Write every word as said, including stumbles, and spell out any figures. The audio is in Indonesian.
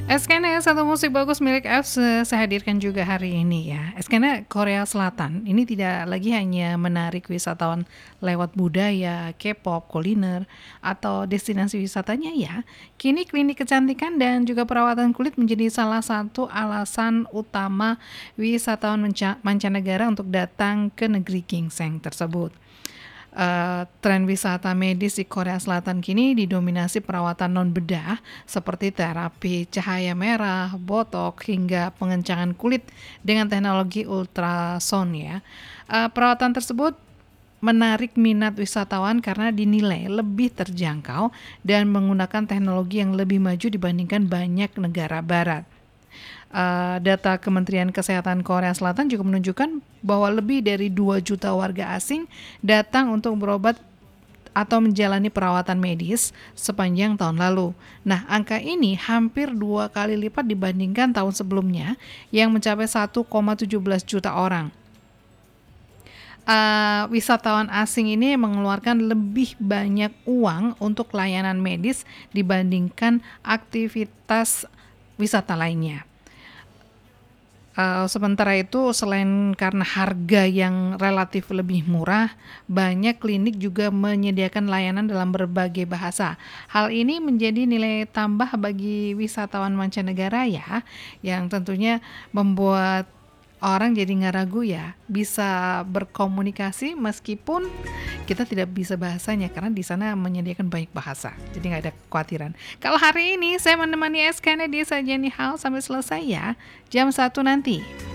Eskena satu musik bagus milik F.S saya hadirkan juga hari ini ya. Eskena Korea Selatan ini tidak lagi hanya menarik wisatawan lewat budaya, K-pop, kuliner, atau destinasi wisatanya ya. Kini klinik kecantikan dan juga perawatan kulit menjadi salah satu alasan utama wisatawan manca- mancanegara untuk datang ke negeri gingseng tersebut. Eh, tren wisata medis di Korea Selatan kini didominasi perawatan non-bedah seperti terapi cahaya merah, botok, hingga pengencangan kulit dengan teknologi ultrasound ya. Eh, perawatan tersebut menarik minat wisatawan karena dinilai lebih terjangkau dan menggunakan teknologi yang lebih maju dibandingkan banyak negara barat. Uh, data Kementerian Kesehatan Korea Selatan juga menunjukkan bahwa lebih dari dua juta warga asing datang untuk berobat atau menjalani perawatan medis sepanjang tahun lalu. Nah, angka ini hampir dua kali lipat dibandingkan tahun sebelumnya yang mencapai satu koma satu tujuh juta orang. Uh, wisatawan asing ini mengeluarkan lebih banyak uang untuk layanan medis dibandingkan aktivitas wisata lainnya. Uh, sementara itu, selain karena harga yang relatif lebih murah, banyak klinik juga menyediakan layanan dalam berbagai bahasa. Hal ini menjadi nilai tambah bagi wisatawan mancanegara ya, yang tentunya membuat orang jadi nggak ragu ya, bisa berkomunikasi meskipun kita tidak bisa bahasanya karena di sana menyediakan banyak bahasa, jadi nggak ada kekhawatiran. Kalau hari ini saya menemani Eskana di Sajani House sampai selesai ya, jam satu nanti.